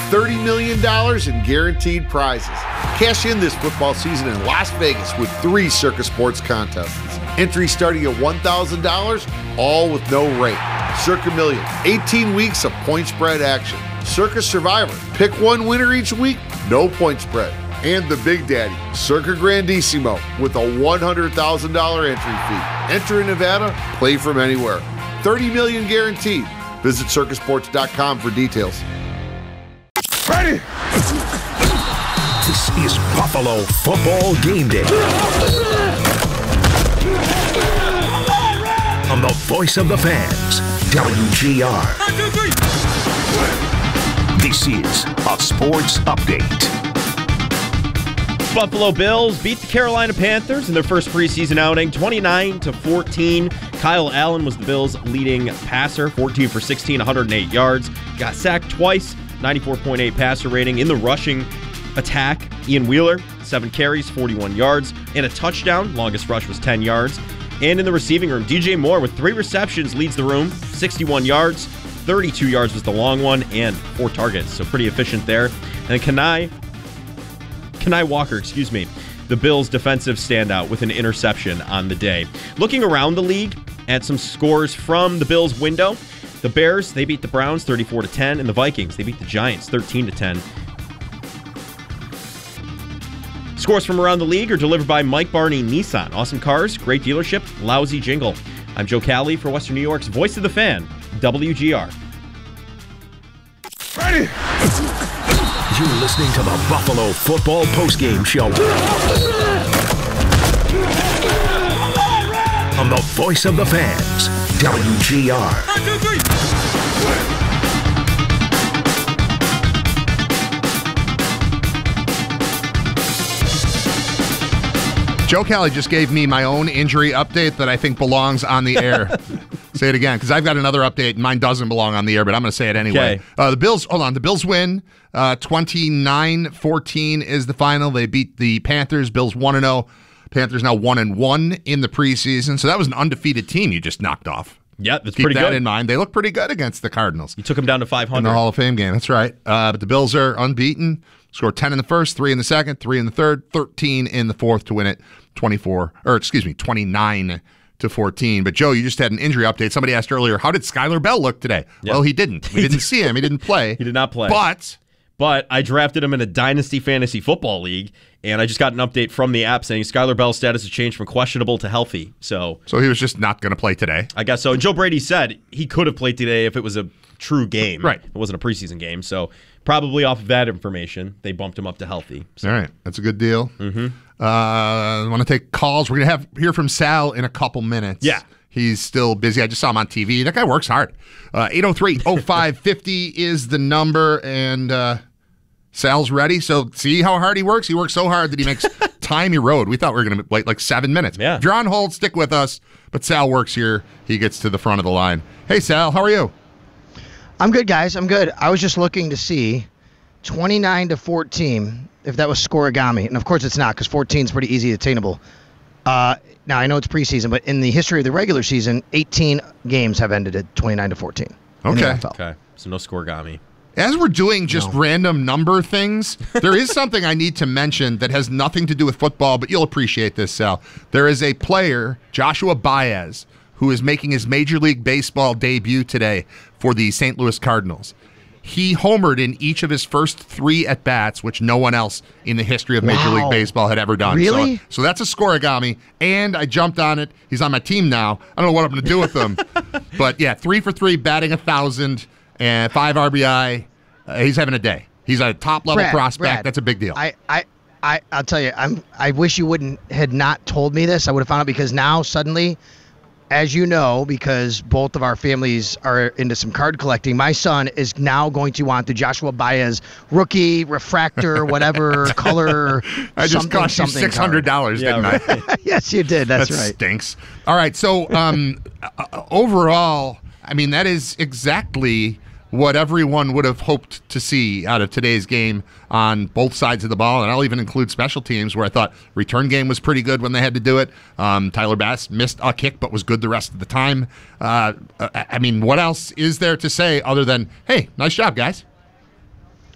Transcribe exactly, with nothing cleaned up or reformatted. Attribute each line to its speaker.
Speaker 1: thirty million dollars in guaranteed prizes. Cash in this football season in Las Vegas with three Circa Sports contests. Entry starting at one thousand dollars, all with no rate. Circa Million, eighteen weeks of point spread action. Circa Survivor, pick one winner each week, no point spread. And the Big Daddy, Circa Grandissimo, with a one hundred thousand dollars entry fee. Enter in Nevada, play from anywhere. thirty million dollars guaranteed. Visit circa sports dot com for details.
Speaker 2: Ready? This is Buffalo Football Game Day. On the voice of the fans, W G R. This is a sports update.
Speaker 3: Buffalo Bills beat the Carolina Panthers in their first preseason outing, twenty-nine to fourteen. Kyle Allen was the Bills' leading passer, fourteen for sixteen, one hundred eight yards. Got sacked twice, ninety-four point eight passer rating. In the rushing attack, Ian Wheeler, seven carries, forty-one yards, and a touchdown. Longest rush was ten yards. And in the receiving room, D J Moore with three receptions leads the room, sixty-one yards, thirty-two yards was the long one, and four targets, so pretty efficient there. And then Kenai, Kenai Walker, excuse me, the Bills' defensive standout with an interception on the day. Looking around the league at some scores from the Bills' window, the Bears, they beat the Browns thirty-four to ten, and the Vikings, they beat the Giants thirteen to ten. Scores from around the league are delivered by Mike Barney Nissan. Awesome cars, great dealership, lousy jingle. I'm Joe Cali for Western New York's Voice of the Fan, W G R.
Speaker 2: Ready? You're listening to the Buffalo Football Postgame Show. On the voice of the fans, W G R. One, two, three.
Speaker 4: Joe Cali just gave me my own injury update that I think belongs on the air. Say it again, because I've got another update, and mine doesn't belong on the air, but I'm going to say it anyway.
Speaker 3: Okay.
Speaker 4: Uh, the Bills, hold on, the Bills win. Uh, twenty-nine fourteen is the final. They beat the Panthers. Bills one and oh. Panthers now one and one in the preseason. So that was an undefeated team you just knocked off.
Speaker 3: Yeah, that's
Speaker 4: Keep
Speaker 3: pretty
Speaker 4: that
Speaker 3: good.
Speaker 4: in mind. They look pretty good against the Cardinals.
Speaker 3: You took them down to five
Speaker 4: In
Speaker 3: hundred.
Speaker 4: the Hall of Fame game, that's right. Uh, but the Bills are unbeaten. Scored ten in the first, three in the second, three in the third, thirteen in the fourth to win it twenty-four, or excuse me, twenty-nine to fourteen. But Joe, you just had an injury update. Somebody asked earlier, how did Skylar Bell look today?
Speaker 3: Yep.
Speaker 4: Well, he didn't. We didn't see him. He didn't play.
Speaker 3: He did not play.
Speaker 4: But
Speaker 3: But I drafted him in a Dynasty Fantasy Football League, and I just got an update from the app saying Skylar Bell's status has changed from questionable to healthy. So
Speaker 4: so he was just not going to play today.
Speaker 3: I guess so. And Joe Brady said he could have played today if it was a true game.
Speaker 4: Right.
Speaker 3: It wasn't a preseason game. So probably off of that information, they bumped him up to healthy. So.
Speaker 4: All right. That's a good deal. Mm-hmm. Uh, I want to take calls. We're going to have hear from Sal in a couple minutes.
Speaker 3: Yeah.
Speaker 4: He's still busy. I just saw him on T V. That guy works hard. Uh, eight oh three oh five fifty is the number, and uh, Sal's ready. So see how hard he works? He works so hard that he makes time erode. We thought we were going to wait like seven minutes.
Speaker 3: Yeah.
Speaker 4: If you're on hold, stick with us. But Sal works here. He gets to the front of the line. Hey, Sal, how are you?
Speaker 5: I'm good, guys. I'm good. I was just looking to see twenty-nine to fourteen, if that was scoregami. And, of course, it's not, because fourteen is pretty easy attainable. Uh, now, I know it's preseason, but in the history of the regular season, eighteen games have ended at twenty-nine to fourteen.
Speaker 4: Okay.
Speaker 3: Okay. So no scoregami.
Speaker 4: As we're doing just
Speaker 5: No.
Speaker 4: random number things, there is something I need to mention that has nothing to do with football, but you'll appreciate this, Sal. There is a player, Joshua Baez, who is making his Major League Baseball debut today for the Saint Louis Cardinals. He homered in each of his first three at-bats, which no one else in the history of Major
Speaker 5: Wow.
Speaker 4: League Baseball had ever done.
Speaker 5: Really?
Speaker 4: So, so that's a scoregami, and I jumped on it. He's on my team now. I don't know what I'm going to do with him. But, yeah, three for three, batting one thousand, and five R B I. Uh, he's having a day. He's a top-level
Speaker 5: Brad,
Speaker 4: prospect.
Speaker 5: Brad,
Speaker 4: That's a big deal.
Speaker 5: I, I, I, I'll tell you, I'm. I wish you wouldn't had not told me this. I would have found out, because now suddenly, as you know, because both of our families are into some card collecting, my son is now going to want the Joshua Baez rookie refractor, whatever color.
Speaker 4: I just
Speaker 5: something,
Speaker 4: cost you
Speaker 5: something
Speaker 4: six hundred dollars,
Speaker 3: Yeah,
Speaker 4: didn't
Speaker 3: right.
Speaker 4: I?
Speaker 5: Yes, you did. That's
Speaker 4: that
Speaker 5: right.
Speaker 4: stinks. All right, so um, uh, overall, I mean, that is exactly what everyone would have hoped to see out of today's game on both sides of the ball, and I'll even include special teams, where I thought return game was pretty good when they had to do it. Um, Tyler Bass missed a kick but was good the rest of the time. Uh, I mean, what else is there to say other than, hey, nice job, guys?